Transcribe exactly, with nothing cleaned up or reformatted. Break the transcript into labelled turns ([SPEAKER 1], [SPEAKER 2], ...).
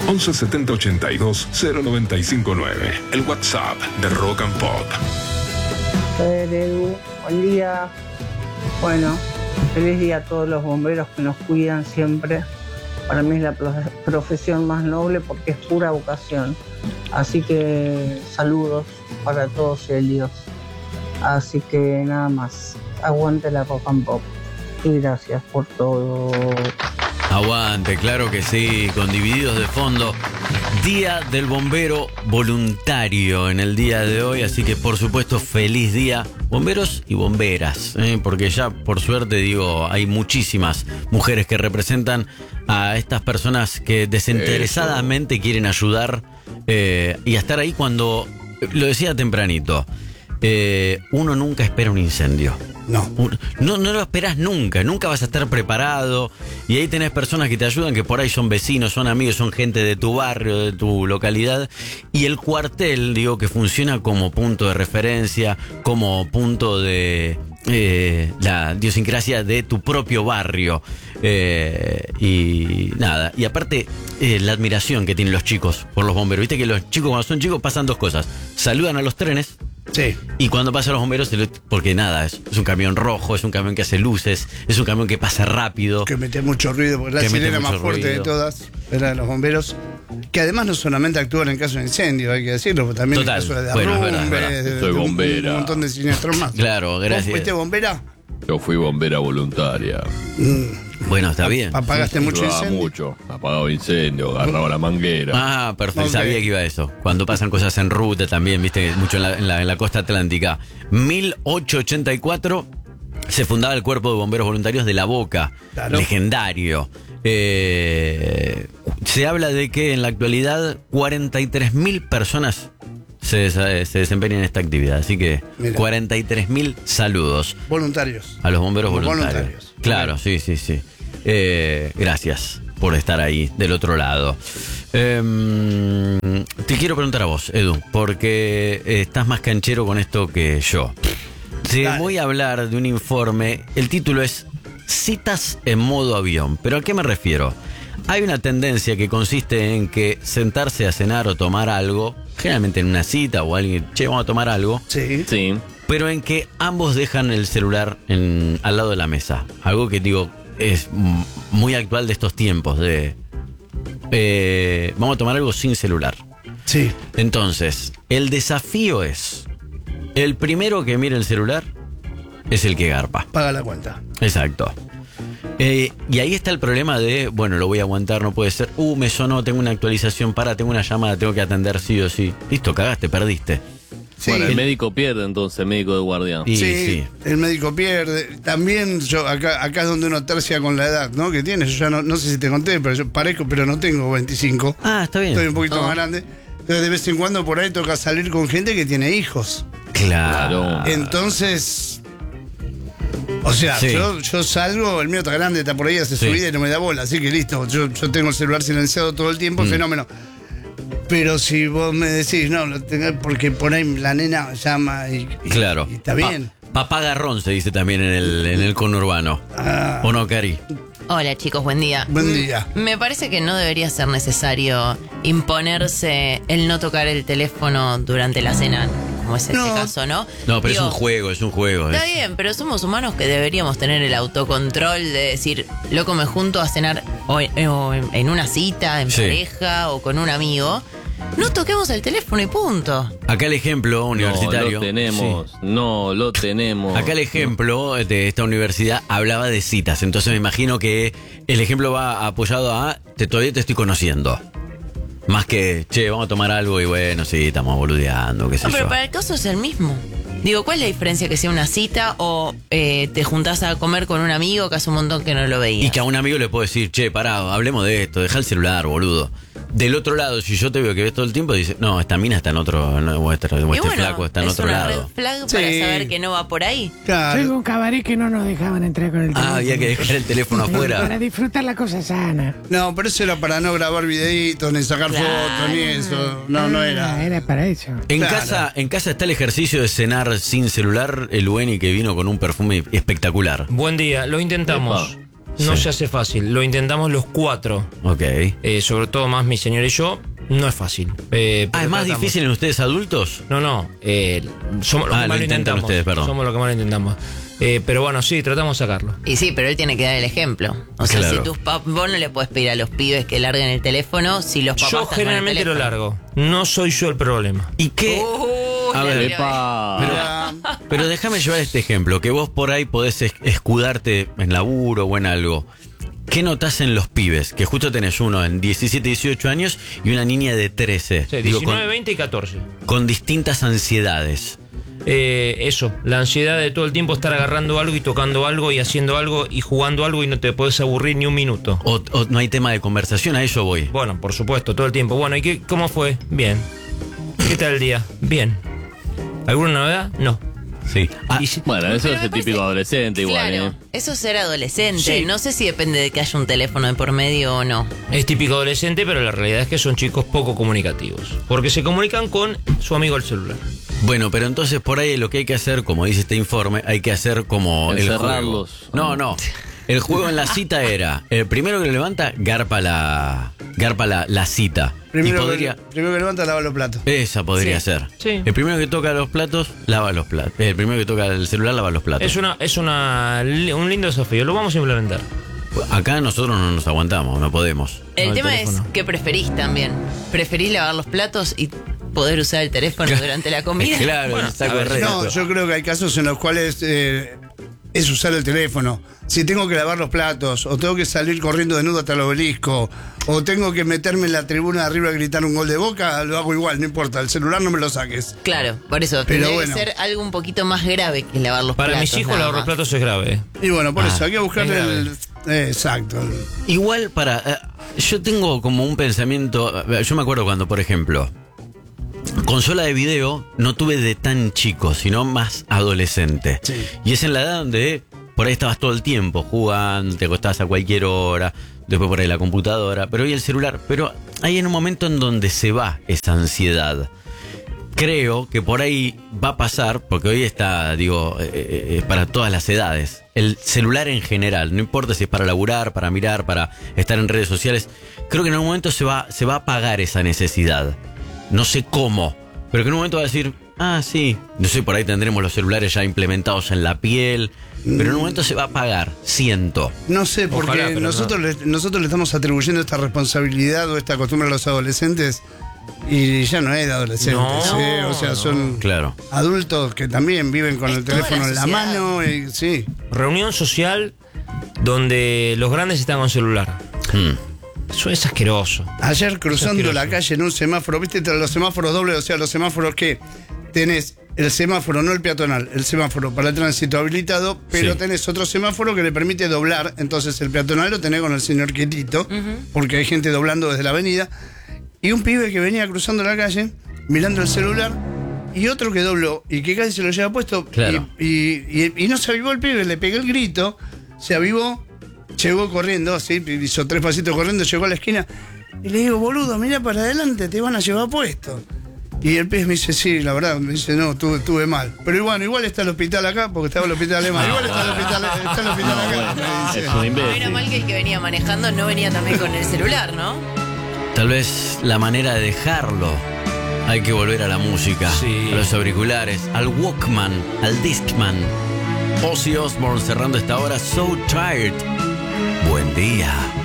[SPEAKER 1] once setenta ochenta y dos cero noventa y cinco nueve. El WhatsApp de Rock and Pop.
[SPEAKER 2] Edu, buen día. Bueno, feliz día a todos los bomberos que nos cuidan siempre. Para mí es la profesión más noble porque es pura vocación. Así que saludos para todos ellos. Así que nada más. Aguante la Rock and Pop. Y gracias por todo.
[SPEAKER 3] Aguante, claro que sí, con Divididos de fondo. Día del bombero voluntario en el día de hoy, así que por supuesto feliz día, bomberos y bomberas, ¿eh? Porque ya por suerte digo, hay muchísimas mujeres que representan a estas personas que desinteresadamente quieren ayudar eh, y a estar ahí cuando, lo decía tempranito, eh, uno nunca espera un incendio.
[SPEAKER 4] No.
[SPEAKER 3] no. No lo esperás nunca, nunca vas a estar preparado. Y ahí tenés personas que te ayudan, que por ahí son vecinos, son amigos, son gente de tu barrio, de tu localidad. Y el cuartel, digo, que funciona como punto de referencia, como punto de eh, la idiosincrasia de tu propio barrio. Eh, y nada, y aparte eh, la admiración que tienen los chicos por los bomberos. Viste que los chicos cuando son chicos pasan dos cosas: saludan a los trenes.
[SPEAKER 4] Sí.
[SPEAKER 3] Y cuando pasan los bomberos, porque nada, es, es un camión rojo, es un camión que hace luces, es un camión que pasa rápido.
[SPEAKER 4] Que mete mucho ruido, porque la sirena más fuerte ruido de todas era de los bomberos. Que además no solamente actúan en caso de incendio, hay que decirlo, pero también
[SPEAKER 3] Total.
[SPEAKER 4] en caso de
[SPEAKER 3] Bueno,
[SPEAKER 4] derrumbes,
[SPEAKER 3] es verdad, es verdad.
[SPEAKER 4] de,
[SPEAKER 5] Soy
[SPEAKER 4] de un,
[SPEAKER 5] bombera.
[SPEAKER 4] un montón de siniestros más.
[SPEAKER 3] Claro, gracias.
[SPEAKER 4] ¿Vos fuiste bombera?
[SPEAKER 5] Yo fui bombera voluntaria.
[SPEAKER 4] Mm.
[SPEAKER 3] Bueno, está bien.
[SPEAKER 4] ¿Apagaste mucho
[SPEAKER 5] Ayudaba
[SPEAKER 4] incendio?
[SPEAKER 5] mucho. Apagaba incendio, agarraba la manguera.
[SPEAKER 3] Ah, perfecto,
[SPEAKER 4] Ok.
[SPEAKER 3] sabía que iba a eso. Cuando pasan cosas en ruta también, viste, mucho en la, en la, en la costa atlántica. mil ochocientos ochenta y cuatro se fundaba el Cuerpo de Bomberos Voluntarios de La Boca,
[SPEAKER 4] Claro.
[SPEAKER 3] legendario. Eh, se habla de que en la actualidad cuarenta y tres mil personas se, des- se desempeñan en esta actividad. Así que
[SPEAKER 4] Mira.
[SPEAKER 3] cuarenta y tres mil saludos
[SPEAKER 4] Voluntarios.
[SPEAKER 3] a los bomberos
[SPEAKER 4] Como
[SPEAKER 3] voluntarios.
[SPEAKER 4] voluntarios.
[SPEAKER 3] Claro, sí, sí, sí. Eh, gracias por estar ahí del otro lado. Eh, te quiero preguntar a vos, Edu, porque estás más canchero con esto que yo. Te
[SPEAKER 4] Dale.
[SPEAKER 3] voy a hablar de un informe. El título es Citas en modo avión. ¿Pero a qué me refiero? Hay una tendencia que consiste en que sentarse a cenar o tomar algo, generalmente en una cita o alguien, che, vamos a tomar algo,
[SPEAKER 4] Sí.
[SPEAKER 5] Sí.
[SPEAKER 3] pero en que ambos dejan el celular en, al lado de la mesa. Algo que digo es mm, muy actual de estos tiempos de eh, vamos a tomar algo sin celular.
[SPEAKER 4] Sí.
[SPEAKER 3] Entonces, el desafío es el primero que mire el celular es el que garpa.
[SPEAKER 4] Paga la cuenta.
[SPEAKER 3] Exacto. Eh, y ahí está el problema de, bueno, lo voy a aguantar, no puede ser. Uh, me sonó, tengo una actualización, para, tengo una llamada, tengo que atender sí o sí. Listo, cagaste, perdiste.
[SPEAKER 4] Sí.
[SPEAKER 5] Bueno, el médico pierde entonces, el médico de guardia.
[SPEAKER 3] Y
[SPEAKER 4] sí,
[SPEAKER 3] sí.
[SPEAKER 4] el médico pierde. También yo acá, acá es donde uno tercia con la edad, ¿no? Que tiene. Yo ya no, no sé si te conté, pero yo parezco, pero no tengo veinticinco.
[SPEAKER 3] Ah, está bien.
[SPEAKER 4] Estoy un poquito
[SPEAKER 3] No.
[SPEAKER 4] más grande. Entonces de vez en cuando por ahí toca salir con gente que tiene hijos.
[SPEAKER 3] Claro.
[SPEAKER 5] Claro.
[SPEAKER 4] Entonces, o sea,
[SPEAKER 3] Sí.
[SPEAKER 4] yo, yo salgo, el mío está grande, está por ahí, hace
[SPEAKER 3] Sí.
[SPEAKER 4] su vida y no me da bola, así que listo, yo, yo tengo el celular silenciado todo el tiempo,
[SPEAKER 3] Mm.
[SPEAKER 4] fenómeno. Pero si vos me decís, no, lo tengo- porque por ahí la nena llama y, y-
[SPEAKER 3] Claro.
[SPEAKER 4] y está bien.
[SPEAKER 3] Pa- papá garrón se dice también en el, en el conurbano.
[SPEAKER 4] Ah,
[SPEAKER 3] ¿O no, Cari?
[SPEAKER 6] Hola chicos, buen día.
[SPEAKER 4] Buen día.
[SPEAKER 6] Mm, Me parece que no debería ser necesario imponerse el no tocar el teléfono durante la cena, como es este
[SPEAKER 4] No.
[SPEAKER 6] caso, ¿no?
[SPEAKER 3] No, pero
[SPEAKER 6] Digo,
[SPEAKER 3] es un juego, es un juego.
[SPEAKER 6] Está
[SPEAKER 3] es-
[SPEAKER 6] bien, pero somos humanos que deberíamos tener el autocontrol de decir, loco, me junto a cenar o, en- o en en una cita, en
[SPEAKER 3] Sí.
[SPEAKER 6] pareja o con un amigo. No toquemos el teléfono y punto.
[SPEAKER 3] Acá el ejemplo universitario.
[SPEAKER 5] No lo tenemos,
[SPEAKER 3] Sí.
[SPEAKER 5] no lo tenemos.
[SPEAKER 3] Acá el ejemplo de esta universidad hablaba de citas, entonces me imagino que el ejemplo va apoyado a te, todavía te estoy conociendo. Más que, che, vamos a tomar algo y bueno, sí, estamos boludeando, qué sé
[SPEAKER 6] No, pero
[SPEAKER 3] yo.
[SPEAKER 6] para el caso es el mismo. Digo, ¿cuál es la diferencia que sea una cita o eh, te juntás a comer con un amigo que hace un montón que no lo veías?
[SPEAKER 3] Y que a un amigo le puedo decir, che, pará, hablemos de esto, deja el celular, boludo. Del otro lado, si yo te veo que ves todo el tiempo, dice, no, esta mina está en otro, no, o este, o
[SPEAKER 6] Y
[SPEAKER 3] este
[SPEAKER 6] bueno,
[SPEAKER 3] flaco está en
[SPEAKER 6] es
[SPEAKER 3] otro
[SPEAKER 6] una
[SPEAKER 3] lado.
[SPEAKER 6] red flag
[SPEAKER 4] Sí.
[SPEAKER 6] para saber que no va por ahí.
[SPEAKER 4] Claro.
[SPEAKER 7] Soy un cabaret que no nos dejaban entrar con el teléfono.
[SPEAKER 3] Ah, había que dejar el teléfono
[SPEAKER 7] Para
[SPEAKER 3] afuera.
[SPEAKER 7] disfrutar la cosa sana.
[SPEAKER 4] No, pero eso era para no grabar videitos, ni sacar
[SPEAKER 6] Claro.
[SPEAKER 4] fotos, ni eso. No, no
[SPEAKER 7] Ah,
[SPEAKER 4] era.
[SPEAKER 7] Era para eso.
[SPEAKER 3] En
[SPEAKER 4] Claro.
[SPEAKER 3] casa, en casa está el ejercicio de cenar sin celular, el Ueni que vino con un perfume espectacular.
[SPEAKER 8] Buen día, lo intentamos. no
[SPEAKER 3] Sí.
[SPEAKER 8] se hace fácil. Lo intentamos los cuatro,
[SPEAKER 3] Ok.
[SPEAKER 8] eh, sobre todo más mi señora y yo. No es fácil. Eh,
[SPEAKER 3] Ah,
[SPEAKER 8] pero
[SPEAKER 3] ¿es más
[SPEAKER 8] tratamos.
[SPEAKER 3] difícil en ustedes adultos?
[SPEAKER 8] No, no. eh, somos los
[SPEAKER 3] Ah,
[SPEAKER 8] que
[SPEAKER 3] lo
[SPEAKER 8] más lo
[SPEAKER 3] intentan
[SPEAKER 8] intentamos.
[SPEAKER 3] ustedes, perdón.
[SPEAKER 8] Somos los que más lo intentamos. Eh, pero bueno, sí, tratamos de sacarlo.
[SPEAKER 6] Y sí, pero él tiene que dar el ejemplo. O sea,
[SPEAKER 3] Claro.
[SPEAKER 6] si tus pap vos no le puedes pedir a los pibes que larguen el teléfono si los papás
[SPEAKER 8] Yo
[SPEAKER 6] están con el
[SPEAKER 8] generalmente lo
[SPEAKER 6] teléfono.
[SPEAKER 8] largo. No soy yo el problema.
[SPEAKER 3] ¿Y qué?
[SPEAKER 6] Uh,
[SPEAKER 3] A
[SPEAKER 6] la
[SPEAKER 3] ver,
[SPEAKER 6] quiero
[SPEAKER 5] Epa.
[SPEAKER 4] Mira,
[SPEAKER 3] Pero déjame llevar este ejemplo, que vos por ahí podés es- escudarte en laburo o en algo. ¿Qué notás en los pibes? Que justo tenés uno en diecisiete, dieciocho años y una niña de trece.
[SPEAKER 8] Sí,
[SPEAKER 3] Digo,
[SPEAKER 8] diecinueve,
[SPEAKER 3] con,
[SPEAKER 8] veinte y catorce.
[SPEAKER 3] con distintas ansiedades.
[SPEAKER 8] Eh, eso, la ansiedad de todo el tiempo estar agarrando algo y tocando algo y haciendo algo y jugando algo y no te puedes aburrir ni un minuto.
[SPEAKER 3] O, o no hay tema de conversación, a eso voy.
[SPEAKER 8] Bueno, por supuesto, todo el tiempo. Bueno, ¿y qué, cómo fue? Bien. ¿Qué tal el día? Bien. ¿Alguna novedad? No.
[SPEAKER 3] Sí. Ah,
[SPEAKER 8] Y si-
[SPEAKER 5] Bueno, eso
[SPEAKER 6] Pero
[SPEAKER 5] es
[SPEAKER 6] me
[SPEAKER 5] el típico
[SPEAKER 6] parece-
[SPEAKER 5] adolescente igual,
[SPEAKER 6] Claro,
[SPEAKER 5] ¿eh?
[SPEAKER 6] eso es ser adolescente.
[SPEAKER 8] Sí.
[SPEAKER 6] No sé si depende de que haya un teléfono de por medio o no.
[SPEAKER 8] Es típico adolescente, pero la realidad es que son chicos poco comunicativos. Porque se comunican con su amigo el celular.
[SPEAKER 3] Bueno, pero entonces por ahí lo que hay que hacer, como dice este informe, hay que hacer como el juego.
[SPEAKER 5] Encerrarlos.
[SPEAKER 3] No, no. El juego en la cita era, el primero que lo levanta, garpa la, garpa la, la cita.
[SPEAKER 4] primero,
[SPEAKER 3] y podría,
[SPEAKER 4] que, primero que levanta, lava los platos.
[SPEAKER 3] esa podría
[SPEAKER 6] Sí.
[SPEAKER 3] ser.
[SPEAKER 8] Sí.
[SPEAKER 3] El primero que toca los platos, lava los platos. El primero que toca el celular, lava los platos.
[SPEAKER 8] Es una, es una, un lindo desafío. Lo vamos a implementar.
[SPEAKER 3] Acá nosotros no nos aguantamos, no podemos.
[SPEAKER 6] El
[SPEAKER 8] No, el
[SPEAKER 6] tema
[SPEAKER 8] teléfono.
[SPEAKER 6] es qué preferís también. ¿Preferís lavar los platos y poder usar el teléfono durante la comida?
[SPEAKER 3] Claro,
[SPEAKER 8] Bueno,
[SPEAKER 3] está
[SPEAKER 8] a ver,
[SPEAKER 3] correcto.
[SPEAKER 4] No, yo creo que hay casos en los cuales eh, es usar el teléfono. Si tengo que lavar los platos, o tengo que salir corriendo desnudo hasta el obelisco, o tengo que meterme en la tribuna de arriba a gritar un gol de Boca, lo hago igual, no importa, el celular no me lo saques.
[SPEAKER 6] Claro, por eso
[SPEAKER 4] Pero
[SPEAKER 6] tendría
[SPEAKER 4] bueno.
[SPEAKER 6] que ser algo un poquito más grave que lavar los
[SPEAKER 8] Para
[SPEAKER 6] platos.
[SPEAKER 8] mis hijos
[SPEAKER 6] nada
[SPEAKER 8] lavar los
[SPEAKER 6] más.
[SPEAKER 8] platos es grave. ¿eh?
[SPEAKER 4] Y bueno, por
[SPEAKER 3] Ah,
[SPEAKER 4] eso hay que buscarle
[SPEAKER 8] es
[SPEAKER 4] el... eh, exacto.
[SPEAKER 3] Igual para... eh, yo tengo como un pensamiento... eh, Yo me acuerdo cuando, por ejemplo, consola de video no tuve de tan chico, sino más adolescente.
[SPEAKER 4] Sí.
[SPEAKER 3] Y es en la edad donde por ahí estabas todo el tiempo jugando, te acostabas a cualquier hora, después por ahí la computadora, pero hoy el celular. Pero hay en un momento en donde se va esa ansiedad. Creo que por ahí va a pasar, porque hoy está, digo, eh, eh, es para todas las edades. El celular en general, no importa si es para laburar, para mirar, para estar en redes sociales. Creo que en algún momento se va, se va a apagar esa necesidad. No sé cómo, pero que en un momento va a decir, ah, sí, no sé, por ahí tendremos los celulares ya implementados en la piel, pero en un momento se va a apagar, siento.
[SPEAKER 4] No sé, porque
[SPEAKER 8] Ojalá, pero
[SPEAKER 4] nosotros, le, nosotros le estamos atribuyendo esta responsabilidad o esta costumbre a los adolescentes y ya no es de adolescentes.
[SPEAKER 8] No,
[SPEAKER 4] ¿eh? O sea, son
[SPEAKER 3] Claro.
[SPEAKER 4] adultos que también viven con
[SPEAKER 6] Es
[SPEAKER 4] el
[SPEAKER 6] toda
[SPEAKER 4] teléfono
[SPEAKER 6] la
[SPEAKER 4] en la
[SPEAKER 6] sociedad.
[SPEAKER 4] mano y sí.
[SPEAKER 8] Reunión social donde los grandes están con celular.
[SPEAKER 3] Hmm.
[SPEAKER 8] Eso es asqueroso.
[SPEAKER 4] Ayer cruzando
[SPEAKER 8] asqueroso.
[SPEAKER 4] la calle en un semáforo, ¿viste los semáforos dobles? O sea, los semáforos que tenés el semáforo, no el peatonal, el semáforo para el tránsito habilitado, pero
[SPEAKER 3] Sí.
[SPEAKER 4] tenés otro semáforo que le permite doblar. Entonces el peatonal lo tenés con el señor quietito, porque hay gente doblando desde la avenida. Y un pibe que venía cruzando la calle, mirando el celular, y otro que dobló y que casi se lo lleva puesto.
[SPEAKER 3] Claro.
[SPEAKER 4] Y, y- y- y no se avivó el pibe, le pegué el grito, se avivó, llegó corriendo, así, hizo tres pasitos corriendo, llegó a la esquina. Y le digo, boludo, mira para adelante, te van a llevar puesto. Y el pibe me dice, sí, la verdad, me dice, no, tuve, tuve mal. Pero bueno, igual está el hospital acá, porque estaba el hospital alemán. Igual está el hospital, está el hospital acá. me dice.
[SPEAKER 5] Es un
[SPEAKER 6] Menos
[SPEAKER 5] imbécil.
[SPEAKER 6] mal que el que venía manejando no venía también con el celular, ¿no?
[SPEAKER 3] Tal vez la manera de dejarlo. Hay que volver a la música,
[SPEAKER 8] Sí.
[SPEAKER 3] a los auriculares, al Walkman, al Discman. Ozzy Osbourne cerrando esta hora, So Tired. Buen día.